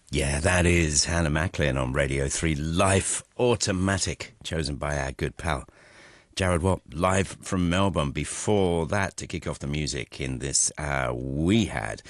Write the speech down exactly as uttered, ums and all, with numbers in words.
Yeah, that is Hannah Macklin on Radio three, Life Automatic, chosen by our good pal Jared Watt, live from Melbourne. Before that, to kick off the music in this hour, we had